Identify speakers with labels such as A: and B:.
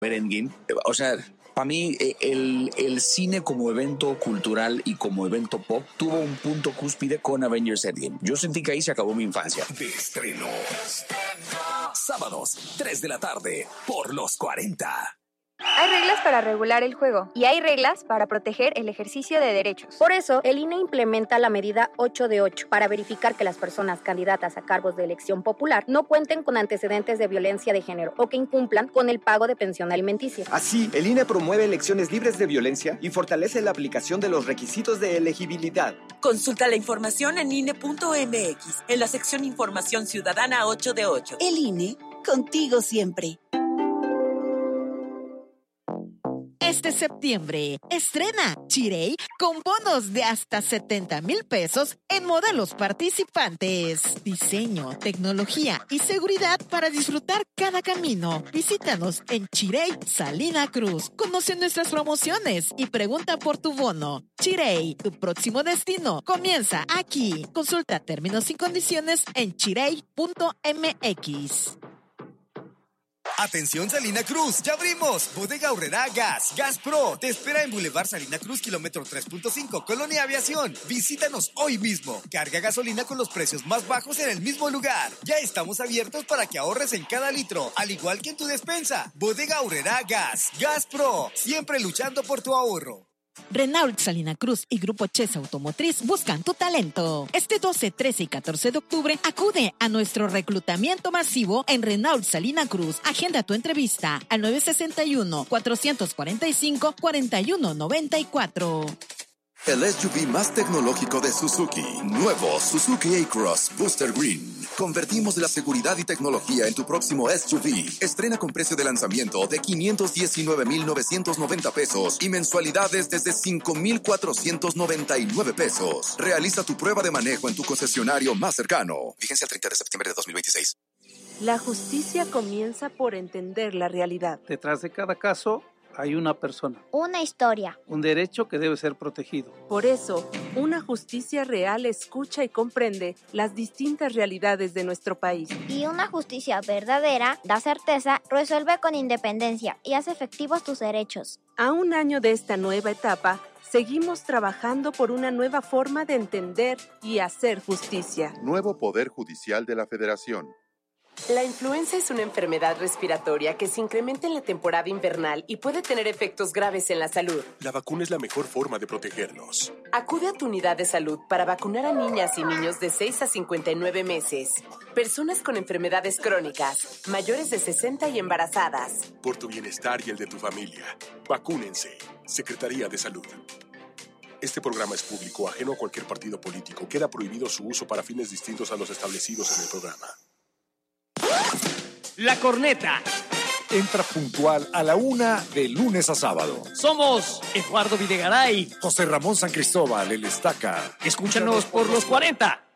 A: ver Endgame. O sea, para mí el cine como evento cultural y como evento pop tuvo un punto cúspide con Avengers Endgame. Yo sentí que ahí se acabó mi infancia.
B: De estreno. Sábados, 3 de la tarde, por los 40.
C: Hay reglas para regular el juego y hay reglas para proteger el ejercicio de derechos.
D: Por eso, el INE implementa la medida 8 de 8 para verificar que las personas candidatas a cargos de elección popular no cuenten con antecedentes de violencia de género o que incumplan con el pago de pensión alimenticia.
E: Así, el INE promueve elecciones libres de violencia y fortalece la aplicación de los requisitos de elegibilidad.
F: Consulta la información en INE.mx, en la sección Información Ciudadana 8 de 8.
G: El INE, contigo siempre.
H: Este septiembre, estrena Chirey con bonos de hasta 70,000 pesos en modelos participantes. Diseño, tecnología y seguridad para disfrutar cada camino. Visítanos en Chirey, Salina Cruz. Conoce nuestras promociones y pregunta por tu bono. Chirey, tu próximo destino comienza aquí. Consulta términos y condiciones en chirey.mx.
I: Atención Salina Cruz, ya abrimos. Bodega Aurrerá Gas, Gas Pro. Te espera en Boulevard Salina Cruz, kilómetro 3.5, Colonia Aviación. Visítanos hoy mismo. Carga gasolina con los precios más bajos en el mismo lugar. Ya estamos abiertos para que ahorres en cada litro, al igual que en tu despensa. Bodega Aurrerá Gas, Gas Pro. Siempre luchando por tu ahorro.
H: Renault Salina Cruz y Grupo Chess Automotriz buscan tu talento. Este 12, 13 y 14 de octubre acude a nuestro reclutamiento masivo en Renault Salina Cruz. Agenda tu entrevista al 961-445-4194.
J: El SUV más tecnológico de Suzuki. Nuevo Suzuki A-Cross Booster Green. Convertimos la seguridad y tecnología en tu próximo SUV. Estrena con precio de lanzamiento de 519,990 pesos y mensualidades desde 5,499 pesos. Realiza tu prueba de manejo en tu concesionario más cercano. Vigencia el 30 de septiembre de 2026.
K: La justicia comienza por entender la realidad.
L: Detrás de cada caso hay una persona.
M: Una historia.
L: Un derecho que debe ser protegido.
K: Por eso, una justicia real escucha y comprende las distintas realidades de nuestro país.
M: Y una justicia verdadera da certeza, resuelve con independencia y hace efectivos tus derechos.
K: A un año de esta nueva etapa, seguimos trabajando por una nueva forma de entender y hacer justicia.
N: Nuevo Poder Judicial de la Federación.
O: La influenza es una enfermedad respiratoria que se incrementa en la temporada invernal y puede tener efectos graves en la salud.
B: La vacuna es la mejor forma de protegernos.
O: Acude a tu unidad de salud para vacunar a niñas y niños de 6 a 59 meses, personas con enfermedades crónicas, mayores de 60 y embarazadas.
B: Por tu bienestar y el de tu familia, vacúnense. Secretaría de Salud. Este programa es público, ajeno a cualquier partido político. Queda prohibido su uso para fines distintos a los establecidos en el programa.
P: La Corneta
Q: entra puntual a la 1 de lunes a sábado.
P: Somos Eduardo Videgaray,
Q: José Ramón San Cristóbal, el Estaca.
P: Escúchanos por los 40.